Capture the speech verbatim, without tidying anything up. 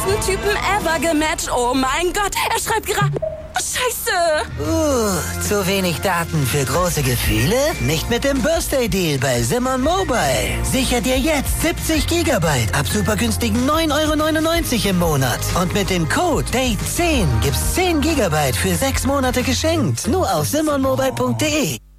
heißesten Typen ever gematcht. Oh mein Gott, er schreibt gerade... Scheiße! Uh, zu wenig Daten für große Gefühle? Nicht mit dem Birthday-Deal bei Simon Mobile. Sicher dir jetzt siebzig Gigabyte ab super günstigen neun Euro neunundneunzig im Monat. Und mit dem Code Date zehn gibt's zehn Gigabyte für sechs Monate geschenkt. Nur auf simon mobile punkt de.